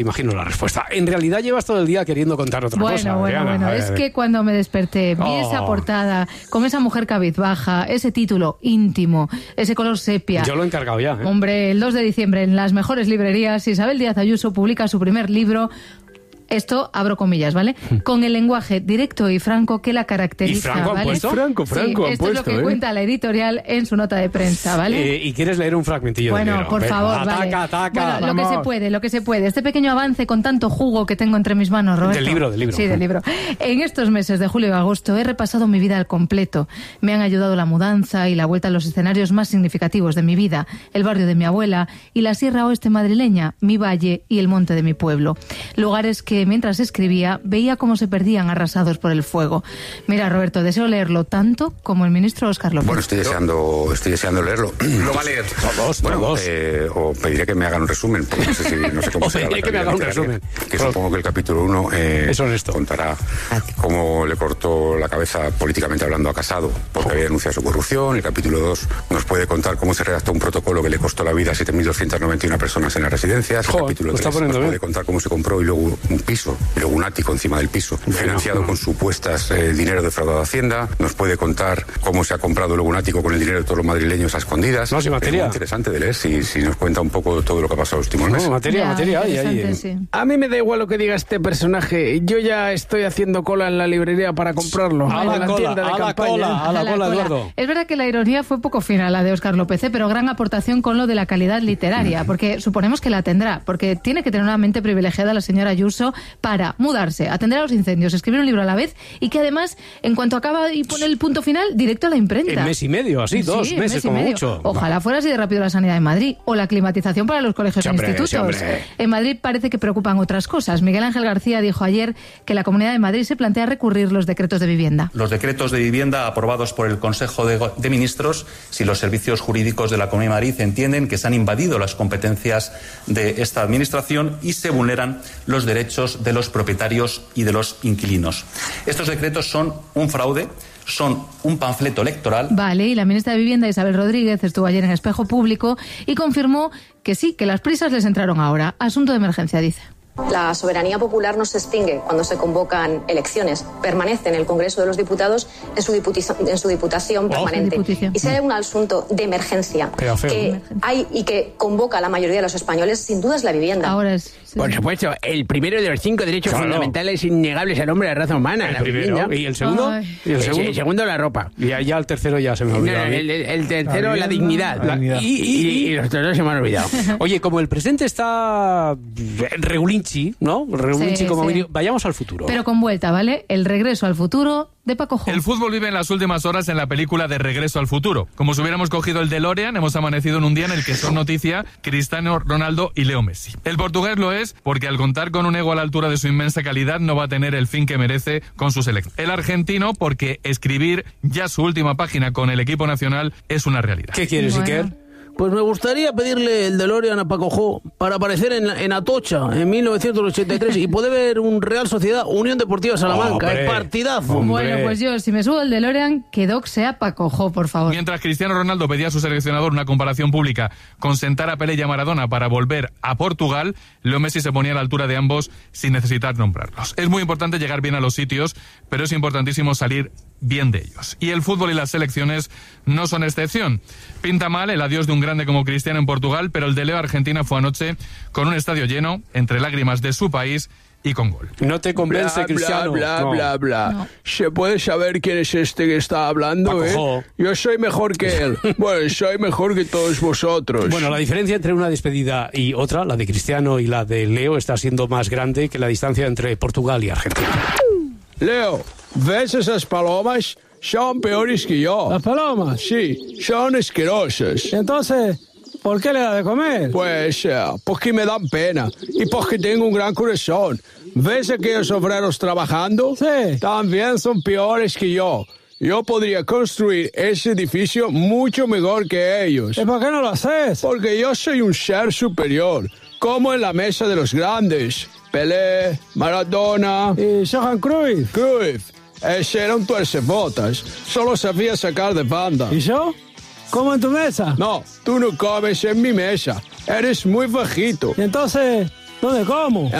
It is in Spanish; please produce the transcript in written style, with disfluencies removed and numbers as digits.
Imagino la respuesta. En realidad llevas todo el día queriendo contar otra cosa. Bueno. Es que cuando me desperté, vi esa portada con esa mujer cabizbaja, ese título íntimo, ese color sepia. Yo lo he encargado ya. Hombre, el 2 de diciembre en las mejores librerías, Isabel Díaz Ayuso publica su primer libro. Esto, abro comillas, ¿vale? Con el lenguaje directo y franco que la caracteriza, ¿Y franco ¿vale? han puesto? Franco Sí, han esto puesto, es lo que cuenta la editorial en su nota de prensa, ¿vale? ¿Y quieres leer un fragmentillo del libro? Bueno, por favor, vale. Ataca. Bueno, lo que se puede. Este pequeño avance con tanto jugo que tengo entre mis manos, Roberto. Del libro. Sí, del libro. En estos meses de julio y agosto he repasado mi vida al completo. Me han ayudado la mudanza y la vuelta a los escenarios más significativos de mi vida, el barrio de mi abuela y la Sierra Oeste madrileña, mi valle y el monte de mi pueblo. Lugares que, mientras escribía, veía cómo se perdían arrasados por el fuego. Mira, Roberto, deseo leerlo tanto como el ministro Óscar López. Bueno, estoy deseando leerlo. Lo va a leer. Todos. O pediré que me hagan un resumen, porque no sé cómo será. Pediré que me hagan un resumen. Que supongo que el capítulo 1 es honesto. Contará cómo le cortó la cabeza políticamente hablando a Casado, porque había denunciado su corrupción. El capítulo 2 nos puede contar cómo se redactó un protocolo que le costó la vida a 7.291 personas en las residencias. El capítulo 3 nos puede contar cómo se compró y luego un piso, y luego un ático encima del piso, financiado con supuestas dinero defraudado a Hacienda. Nos puede contar cómo se ha comprado luego un ático con el dinero de todos los madrileños a escondidas. No, sin materia. Es muy interesante de leer si nos cuenta un poco todo lo que ha pasado los últimos meses. Materia. Sí. A mí me da igual lo que diga este personaje. Yo ya estoy haciendo cola en la librería para comprarlo. A la cola, Eduardo. Es verdad que la ironía fue poco fina, la de Óscar López, pero gran aportación con lo de la calidad literaria, porque suponemos que la tendrá, porque tiene que tener una mente privilegiada la señora Ayuso para mudarse, atender a los incendios, escribir un libro a la vez y que además, en cuanto acaba y pone el punto final, directo a la imprenta. En mes y medio, así, 2 meses como mucho. Ojalá fuera así de rápido la sanidad en Madrid o la climatización para los colegios e institutos. En Madrid parece que preocupan otras cosas. Miguel Ángel García dijo ayer que la Comunidad de Madrid se plantea recurrir los decretos de vivienda. Los decretos de vivienda aprobados por el Consejo de Ministros, si los servicios jurídicos de la Comunidad de Madrid entienden que se han invadido las competencias de esta administración y se vulneran los derechos de los propietarios y de los inquilinos. Estos decretos son un fraude, son un panfleto electoral. Vale, y la ministra de Vivienda, Isabel Rodríguez, estuvo ayer en Espejo Público y confirmó que sí, que las prisas les entraron ahora. Asunto de emergencia, dice. La soberanía popular no se extingue cuando se convocan elecciones, permanece en el Congreso de los Diputados en su diputación permanente. Y si hay un asunto de emergencia que hay y que convoca a la mayoría de los españoles, sin duda es la vivienda. Ahora es... Sí. Por supuesto, el primero de los 5 derechos fundamentales innegables al hombre de la raza humana. El primero. ¿Y el segundo? Ay. ¿Y el segundo, la ropa. Y ya el tercero ya se me ha olvidado. El tercero, la dignidad. Y los otros se me han olvidado. Oye, como el presente está regulinchi, ¿no? Regulinchi como vídeo. Vayamos al futuro. Pero con vuelta, ¿vale? El regreso al futuro de Paco Jo. El fútbol vive en las últimas horas en la película de Regreso al Futuro. Como si hubiéramos cogido el DeLorean, hemos amanecido en un día en el que son noticia Cristiano Ronaldo y Leo Messi. El portugués lo es porque al contar con un ego a la altura de su inmensa calidad no va a tener el fin que merece con su selección. El argentino porque escribir ya su última página con el equipo nacional es una realidad. ¿Qué quieres, Iker? Pues me gustaría pedirle el DeLorean a Paco Jo para aparecer en Atocha en 1983 y poder ver un Real Sociedad Unión Deportiva Salamanca. ¡El partidazo! Bueno, pues yo, si me subo el DeLorean, que Doc sea Paco Jo, por favor. Mientras Cristiano Ronaldo pedía a su seleccionador una comparación pública con sentar a Pelé y a Maradona para volver a Portugal, Leo Messi se ponía a la altura de ambos sin necesitar nombrarlos. Es muy importante llegar bien a los sitios, pero es importantísimo salir bien de ellos. Y el fútbol y las selecciones no son excepción. Pinta mal el adiós de un grande como Cristiano en Portugal, pero el de Leo Argentina fue anoche con un estadio lleno, entre lágrimas de su país y con gol. ¿No te convence, Cristiano? No. ¿Se puede saber quién es este que está hablando, Paco Jo. Yo soy mejor que él. Bueno, soy mejor que todos vosotros. Bueno, la diferencia entre una despedida y otra, la de Cristiano y la de Leo, está siendo más grande que la distancia entre Portugal y Argentina. Leo, ¿ves esas palomas? Son peores que yo. ¿Las palomas? Sí, son asquerosas. Entonces, ¿por qué le da de comer? Pues porque me dan pena y porque tengo un gran corazón. ¿Ves aquellos obreros trabajando? Sí. También son peores que yo. Yo podría construir ese edificio mucho mejor que ellos. ¿Y por qué no lo haces? Porque yo soy un ser superior, como en la mesa de los grandes. Pelé, Maradona... ¿Y Johan Cruyff? Cruyff. Ese era un tuercebotas. Solo sabía sacar de banda. ¿Y yo? ¿Como en tu mesa? No, tú no comes en mi mesa. Eres muy bajito. ¿Y entonces ¿Dónde, cómo?